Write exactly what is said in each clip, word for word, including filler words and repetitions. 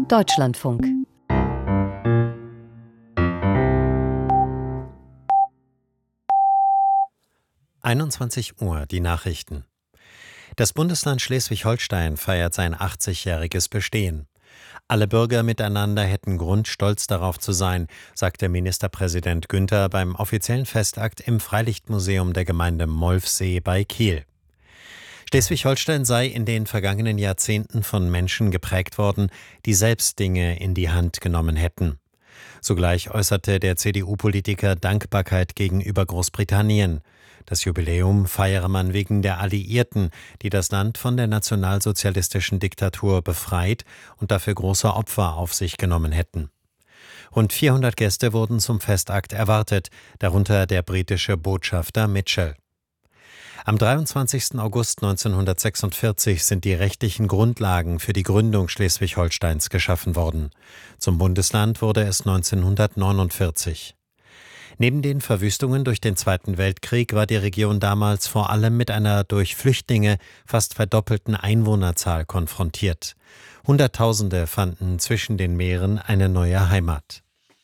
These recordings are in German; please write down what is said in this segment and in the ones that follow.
Deutschlandfunk. einundzwanzig Uhr, die Nachrichten. Das Bundesland Schleswig-Holstein feiert sein achtzigjähriges Bestehen. Alle Bürger miteinander hätten Grund, stolz darauf zu sein, sagte Ministerpräsident Günther beim offiziellen Festakt im Freilichtmuseum der Gemeinde Molfsee bei Kiel. Schleswig-Holstein sei in den vergangenen Jahrzehnten von Menschen geprägt worden, die selbst Dinge in die Hand genommen hätten. Zugleich äußerte der C D U-Politiker Dankbarkeit gegenüber Großbritannien. Das Jubiläum feiere man wegen der Alliierten, die das Land von der nationalsozialistischen Diktatur befreit und dafür große Opfer auf sich genommen hätten. Rund vierhundert Gäste wurden zum Festakt erwartet, darunter der britische Botschafter Mitchell. Am dreiundzwanzigsten August neunzehnhundertsechsundvierzig sind die rechtlichen Grundlagen für die Gründung Schleswig-Holsteins geschaffen worden. Zum Bundesland wurde es neunzehnhundertneunundvierzig. Neben den Verwüstungen durch den Zweiten Weltkrieg war die Region damals vor allem mit einer durch Flüchtlinge fast verdoppelten Einwohnerzahl konfrontiert. Hunderttausende fanden zwischen den Meeren eine neue Heimat.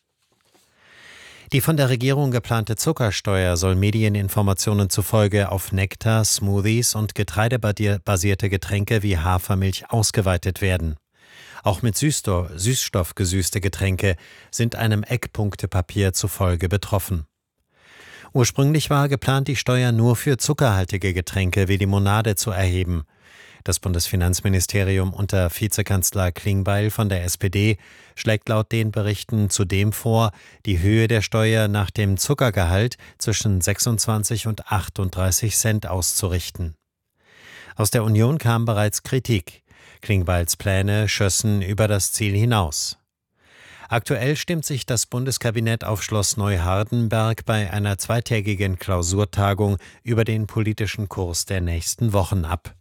Die von der Regierung geplante Zuckersteuer soll Medieninformationen zufolge auf Nektar, Smoothies und getreidebasierte Getränke wie Hafermilch ausgeweitet werden. Auch mit Süßstoff gesüßte Getränke sind einem Eckpunktepapier zufolge betroffen. Ursprünglich war geplant, die Steuer nur für zuckerhaltige Getränke wie Limonade zu erheben. Das Bundesfinanzministerium unter Vizekanzler Klingbeil von der S P D schlägt laut den Berichten zudem vor, die Höhe der Steuer nach dem Zuckergehalt zwischen sechsundzwanzig und achtunddreißig Cent auszurichten. Aus der Union kam bereits Kritik. Klingbeils Pläne schössen über das Ziel hinaus. Aktuell stimmt sich das Bundeskabinett auf Schloss Neuhardenberg bei einer zweitägigen Klausurtagung über den politischen Kurs der nächsten Wochen ab.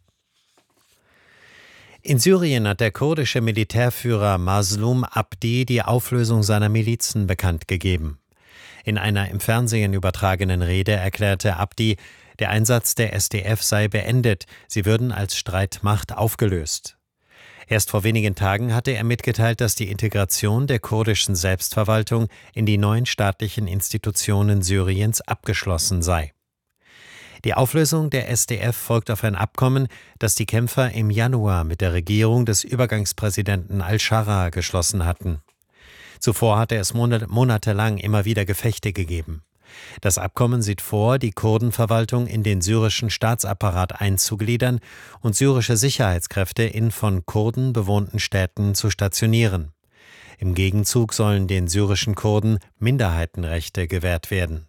In Syrien hat der kurdische Militärführer Mazlum Abdi die Auflösung seiner Milizen bekannt gegeben. In einer im Fernsehen übertragenen Rede erklärte Abdi, der Einsatz der S D F sei beendet, sie würden als Streitmacht aufgelöst. Erst vor wenigen Tagen hatte er mitgeteilt, dass die Integration der kurdischen Selbstverwaltung in die neuen staatlichen Institutionen Syriens abgeschlossen sei. Die Auflösung der S D F folgt auf ein Abkommen, das die Kämpfer im Januar mit der Regierung des Übergangspräsidenten al-Scharra geschlossen hatten. Zuvor hatte es monatelang immer wieder Gefechte gegeben. Das Abkommen sieht vor, die Kurdenverwaltung in den syrischen Staatsapparat einzugliedern und syrische Sicherheitskräfte in von Kurden bewohnten Städten zu stationieren. Im Gegenzug sollen den syrischen Kurden Minderheitenrechte gewährt werden.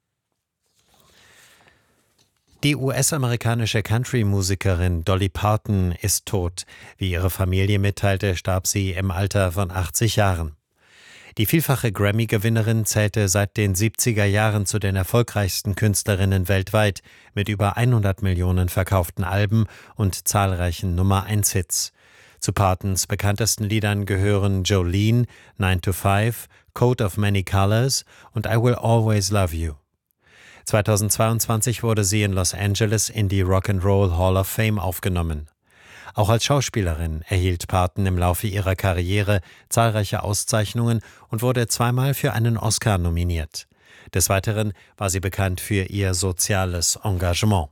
Die U S-amerikanische Country-Musikerin Dolly Parton ist tot. Wie ihre Familie mitteilte, starb sie im Alter von achtzig Jahren. Die vielfache Grammy-Gewinnerin zählte seit den siebziger Jahren zu den erfolgreichsten Künstlerinnen weltweit mit über hundert Millionen verkauften Alben und zahlreichen Nummer-eins-Hits. Zu Partons bekanntesten Liedern gehören Jolene, nine to five, Coat of Many Colors und I Will Always Love You. zweitausendzweiundzwanzig wurde sie in Los Angeles in die Rock'n'Roll Hall of Fame aufgenommen. Auch als Schauspielerin erhielt Parton im Laufe ihrer Karriere zahlreiche Auszeichnungen und wurde zweimal für einen Oscar nominiert. Des Weiteren war sie bekannt für ihr soziales Engagement.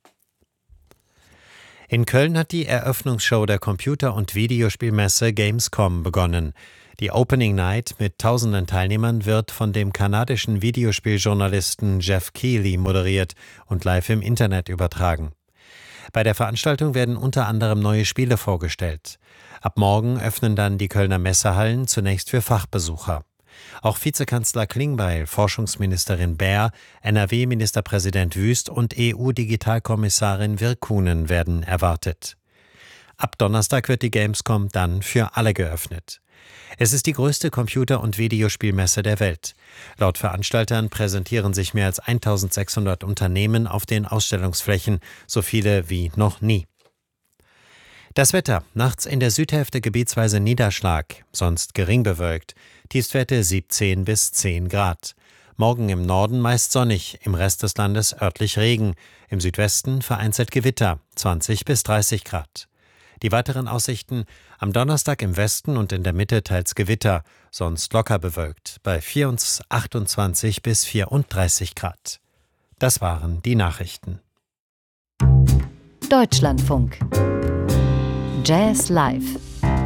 In Köln hat die Eröffnungsshow der Computer- und Videospielmesse Gamescom begonnen. Die Opening Night mit tausenden Teilnehmern wird von dem kanadischen Videospieljournalisten Jeff Keighley moderiert und live im Internet übertragen. Bei der Veranstaltung werden unter anderem neue Spiele vorgestellt. Ab morgen öffnen dann die Kölner Messehallen zunächst für Fachbesucher. Auch Vizekanzler Klingbeil, Forschungsministerin Baer, N R W-Ministerpräsident Wüst und E U-Digitalkommissarin Virkkunen werden erwartet. Ab Donnerstag wird die Gamescom dann für alle geöffnet. Es ist die größte Computer- und Videospielmesse der Welt. Laut Veranstaltern präsentieren sich mehr als eintausendsechshundert Unternehmen auf den Ausstellungsflächen, so viele wie noch nie. Das Wetter: Nachts in der Südhälfte gebietsweise Niederschlag, sonst gering bewölkt. Tiefstwerte siebzehn bis zehn Grad. Morgen im Norden meist sonnig, im Rest des Landes örtlich Regen. Im Südwesten vereinzelt Gewitter, zwanzig bis dreißig Grad. Die weiteren Aussichten: am Donnerstag im Westen und in der Mitte teils Gewitter, sonst locker bewölkt, bei achtundzwanzig bis vierunddreißig Grad. Das waren die Nachrichten. Deutschlandfunk. Jazz Live.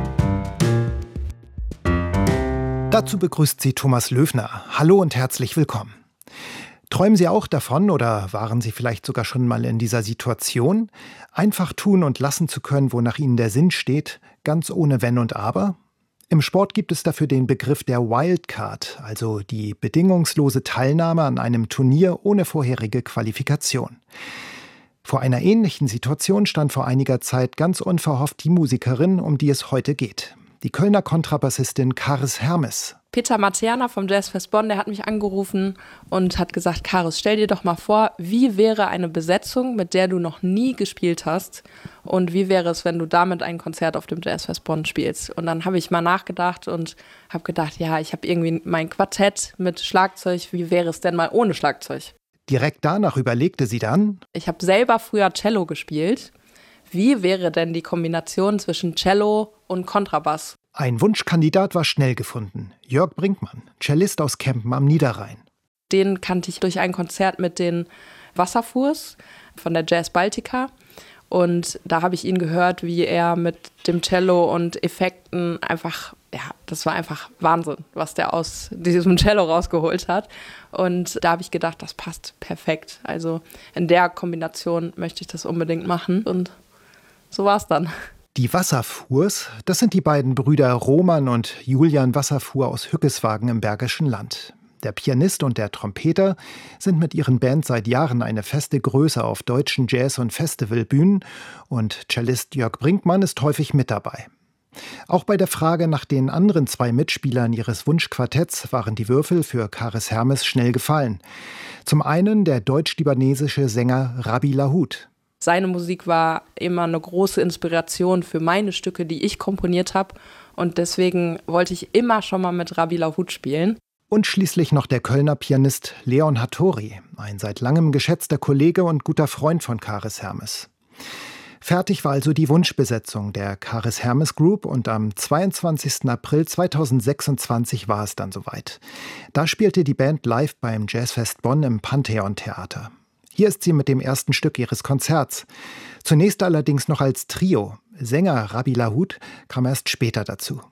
Dazu begrüßt Sie Thomas Löwner. Hallo und herzlich willkommen. Träumen Sie auch davon oder waren Sie vielleicht sogar schon mal in dieser Situation, einfach tun und lassen zu können, wonach Ihnen der Sinn steht, ganz ohne Wenn und Aber? Im Sport gibt es dafür den Begriff der Wildcard, also die bedingungslose Teilnahme an einem Turnier ohne vorherige Qualifikation. Vor einer ähnlichen Situation stand vor einiger Zeit ganz unverhofft die Musikerin, um die es heute geht. Die Kölner Kontrabassistin Karis Hermes. Peter Materna vom Jazzfest Bonn, der hat mich angerufen und hat gesagt, Karis, stell dir doch mal vor, wie wäre eine Besetzung, mit der du noch nie gespielt hast, und wie wäre es, wenn du damit ein Konzert auf dem Jazzfest Bonn spielst? Und dann habe ich mal nachgedacht und habe gedacht, ja, ich habe irgendwie mein Quartett mit Schlagzeug, wie wäre es denn mal ohne Schlagzeug? Direkt danach überlegte sie dann: Ich habe selber früher Cello gespielt. Wie wäre denn die Kombination zwischen Cello und Kontrabass? Ein Wunschkandidat war schnell gefunden. Jörg Brinkmann, Cellist aus Kempen am Niederrhein. Den kannte ich durch ein Konzert mit den Wasserfuhrs von der Jazz Baltica. Und da habe ich ihn gehört, wie er mit dem Cello und Effekten einfach, ja, das war einfach Wahnsinn, was der aus diesem Cello rausgeholt hat. Und da habe ich gedacht, das passt perfekt. Also in der Kombination möchte ich das unbedingt machen. Und so war es dann. Die Wasserfuhrs, das sind die beiden Brüder Roman und Julian Wasserfuhr aus Hückeswagen im Bergischen Land. Der Pianist und der Trompeter sind mit ihren Bands seit Jahren eine feste Größe auf deutschen Jazz- und Festivalbühnen, und Cellist Jörg Brinkmann ist häufig mit dabei. Auch bei der Frage nach den anderen zwei Mitspielern ihres Wunschquartetts waren die Würfel für Karis Hermes schnell gefallen. Zum einen der deutsch-libanesische Sänger Rabbi Lahoud. Seine Musik war immer eine große Inspiration für meine Stücke, die ich komponiert habe. Und deswegen wollte ich immer schon mal mit Rabbi Lahoud spielen. Und schließlich noch der Kölner Pianist Leon Hattori, ein seit langem geschätzter Kollege und guter Freund von Karis Hermes. Fertig war also die Wunschbesetzung der Karis Hermes Group, und am zweiundzwanzigsten April zweitausendsechsundzwanzig war es dann soweit. Da spielte die Band live beim Jazzfest Bonn im Pantheon Theater. Hier ist sie mit dem ersten Stück ihres Konzerts. Zunächst allerdings noch als Trio. Sänger Rabbi Lahoud kam erst später dazu.